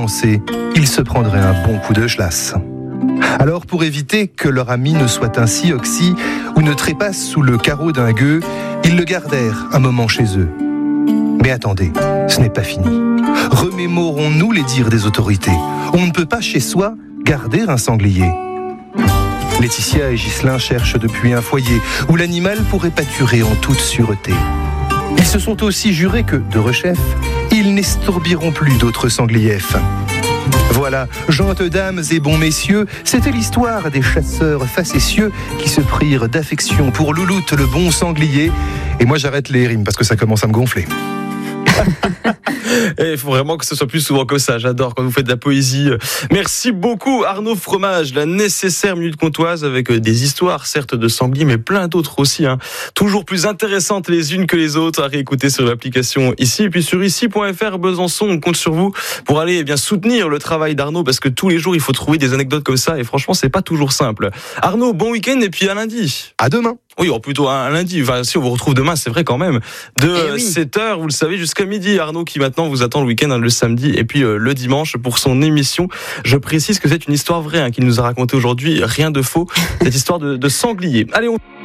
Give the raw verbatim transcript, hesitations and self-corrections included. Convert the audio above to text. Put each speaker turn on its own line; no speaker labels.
avancer, ils se prendraient un bon coup de chlasse. Alors, pour éviter que leur ami ne soit ainsi oxy ou ne trépasse sous le carreau d'un gueux, ils le gardèrent un moment chez eux. Mais attendez, ce n'est pas fini. Remémorons-nous les dires des autorités. On ne peut pas chez soi garder un sanglier. Laetitia et Ghislain cherchent depuis un foyer où l'animal pourrait pâturer en toute sûreté. Ils se sont aussi jurés que, de rechef, ils n'estourbiront plus d'autres sangliefs. Voilà, gentes dames et bons messieurs, c'était l'histoire des chasseurs facétieux qui se prirent d'affection pour Louloute le bon sanglier. Et moi j'arrête les rimes parce que ça commence à me gonfler.
Et il faut vraiment que ce soit plus souvent comme ça. J'adore quand vous faites de la poésie. Merci beaucoup Arnaud Fromage, la nécessaire minute comtoise avec des histoires certes de sangliers mais plein d'autres aussi, hein. Toujours plus intéressantes les unes que les autres à réécouter sur l'application ici et puis sur ici point f r. Besançon, on compte sur vous pour aller eh bien soutenir le travail d'Arnaud parce que tous les jours il faut trouver des anecdotes comme ça et franchement c'est pas toujours simple. Arnaud, bon week-end et puis à lundi.
À demain.
Oui, ou plutôt un lundi. Enfin, si on vous retrouve demain, c'est vrai quand même. De eh oui. sept heures, vous le savez, jusqu'à midi. Arnaud qui maintenant vous attend le week-end, hein, le samedi et puis euh, le dimanche pour son émission. Je précise que c'est une histoire vraie hein, qu'il nous a racontée aujourd'hui. Rien de faux. Cette histoire de, de sanglier. Allez, on...